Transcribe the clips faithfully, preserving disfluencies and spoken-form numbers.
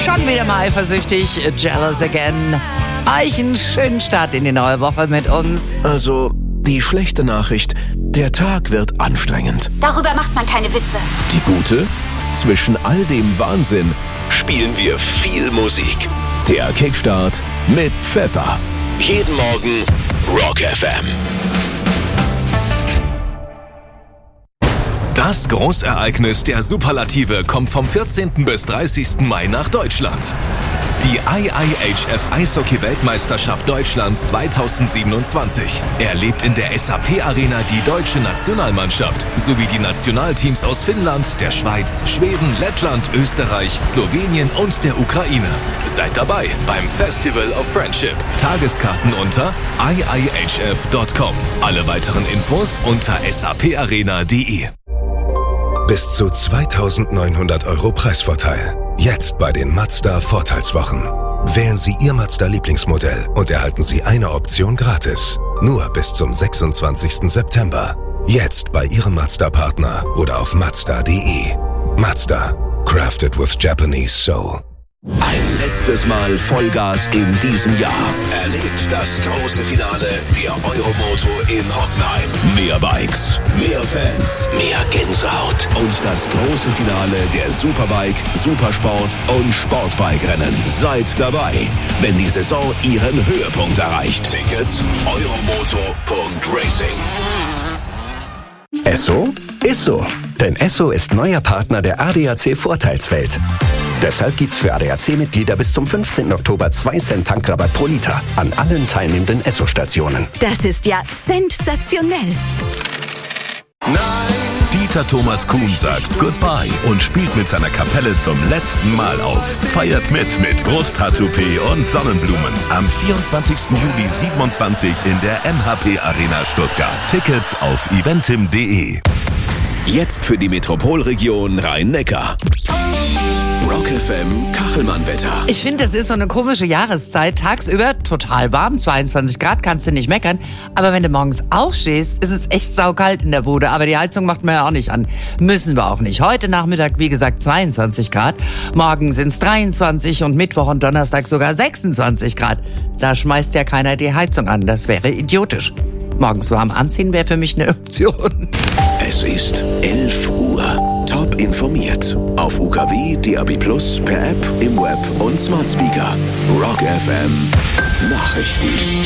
Schon wieder mal eifersüchtig, jealous again. Euch einen schönen Start in die neue Woche mit uns. Also, die schlechte Nachricht, der Tag wird anstrengend. Darüber macht man keine Witze. Die gute, zwischen all dem Wahnsinn spielen wir viel Musik. Der Kickstart mit Pfeffer. Jeden Morgen Rock F M. Das Großereignis der Superlative kommt vom vierzehnten bis dreißigsten Mai nach Deutschland. Die I I H F Eishockey-Weltmeisterschaft Deutschland zweitausendsiebenundzwanzig erlebt in der S A P Arena die deutsche Nationalmannschaft sowie die Nationalteams aus Finnland, der Schweiz, Schweden, Lettland, Österreich, Slowenien und der Ukraine. Seid dabei beim Festival of Friendship. Tageskarten unter i i h f punkt com. Alle weiteren Infos unter saparena punkt de. Bis zu zweitausendneunhundert Euro Preisvorteil. Jetzt bei den Mazda Vorteilswochen. Wählen Sie Ihr Mazda-Lieblingsmodell und erhalten Sie eine Option gratis. Nur bis zum sechsundzwanzigsten September. Jetzt bei Ihrem Mazda-Partner oder auf mazda punkt de. Mazda. Crafted with Japanese soul. Ein letztes Mal Vollgas in diesem Jahr. Erlebt das große Finale der Euromoto in Hockenheim. Mehr Bikes, mehr Fans, mehr Gänsehaut und das große Finale der Superbike, Supersport und Sportbike-Rennen. Seid dabei, wenn die Saison ihren Höhepunkt erreicht. Tickets euromoto punkt racing. Esso ist so. Denn Esso ist neuer Partner der A D A C Vorteilswelt. Deshalb gibt's für A D A C-Mitglieder bis zum fünfzehnten Oktober zwei Cent Tankrabatt pro Liter an allen teilnehmenden Esso-Stationen. Das ist ja sensationell. Dieter Thomas Kuhn sagt Goodbye und spielt mit seiner Kapelle zum letzten Mal auf. Feiert mit mit Brusttattoo-P und Sonnenblumen. Am vierundzwanzigsten Juli siebenundzwanzig in der M H P Arena Stuttgart. Tickets auf eventim punkt de. Jetzt für die Metropolregion Rhein-Neckar. Rock F M Kachelmann-Wetter. Ich finde, es ist so eine komische Jahreszeit. Tagsüber total warm, zweiundzwanzig Grad, kannst du nicht meckern. Aber wenn du morgens aufstehst, ist es echt saukalt in der Bude. Aber die Heizung macht man ja auch nicht an. Müssen wir auch nicht. Heute Nachmittag, wie gesagt, zweiundzwanzig Grad. Morgen sind es dreiundzwanzig und Mittwoch und Donnerstag sogar sechsundzwanzig Grad. Da schmeißt ja keiner die Heizung an. Das wäre idiotisch. Morgens warm anziehen wäre für mich eine Option. Es ist elf Uhr. Top informiert. Auf U K W, D A B plus, per App, im Web und Smart Speaker. Rock F M Nachrichten.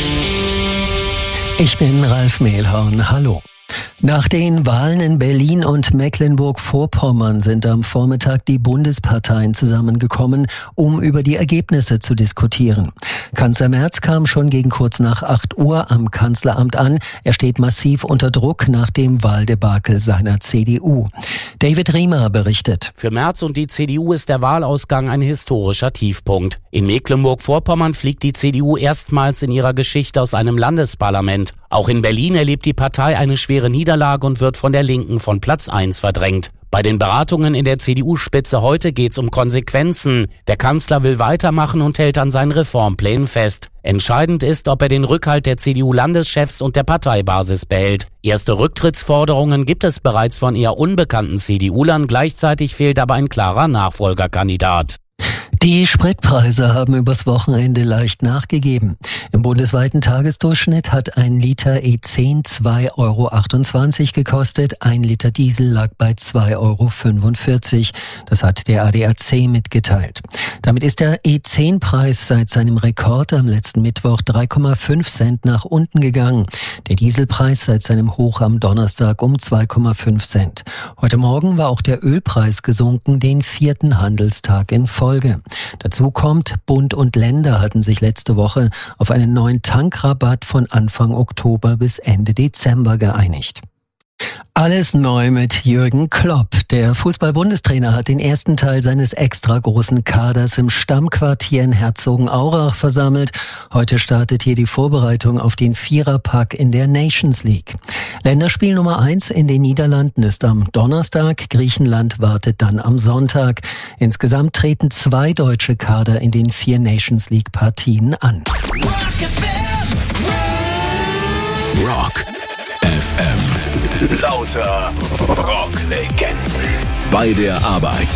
Ich bin Ralf Mehlhorn. Hallo. Nach den Wahlen in Berlin und Mecklenburg-Vorpommern sind am Vormittag die Bundesparteien zusammengekommen, um über die Ergebnisse zu diskutieren. Kanzler Merz kam schon gegen kurz nach acht Uhr am Kanzleramt an. Er steht massiv unter Druck nach dem Wahldebakel seiner C D U. David Riemer berichtet. Für Merz und die C D U ist der Wahlausgang ein historischer Tiefpunkt. In Mecklenburg-Vorpommern fliegt die C D U erstmals in ihrer Geschichte aus einem Landesparlament. Auch in Berlin erlebt die Partei eine schwere Niederlage und wird von der Linken von Platz eins verdrängt. Bei den Beratungen in der C D U-Spitze heute geht's um Konsequenzen. Der Kanzler will weitermachen und hält an seinen Reformplänen fest. Entscheidend ist, ob er den Rückhalt der C D U-Landeschefs und der Parteibasis behält. Erste Rücktrittsforderungen gibt es bereits von eher unbekannten C D U-Lern. Gleichzeitig fehlt aber ein klarer Nachfolgerkandidat. Die Spritpreise haben übers Wochenende leicht nachgegeben. Im bundesweiten Tagesdurchschnitt hat ein Liter E zehn zwei Euro achtundzwanzig gekostet, ein Liter Diesel lag bei zwei Euro fünfundvierzig. Das hat der A D A C mitgeteilt. Damit ist der E zehn Preis seit seinem Rekord am letzten Mittwoch drei Komma fünf Cent nach unten gegangen. Der Dieselpreis seit seinem Hoch am Donnerstag um zwei Komma fünf Cent. Heute Morgen war auch der Ölpreis gesunken, den vierten Handelstag in Folge. Dazu kommt, Bund und Länder hatten sich letzte Woche auf einen neuen Tankrabatt von Anfang Oktober bis Ende Dezember geeinigt. Alles neu mit Jürgen Klopp. Der Fußball-Bundestrainer hat den ersten Teil seines extra großen Kaders im Stammquartier in Herzogenaurach versammelt. Heute startet hier die Vorbereitung auf den Viererpack in der Nations League. Länderspiel Nummer eins in den Niederlanden ist am Donnerstag. Griechenland wartet dann am Sonntag. Insgesamt treten zwei deutsche Kader in den vier Nations League Partien an. Rock F M. Lauter Rocklegenden. Bei der Arbeit.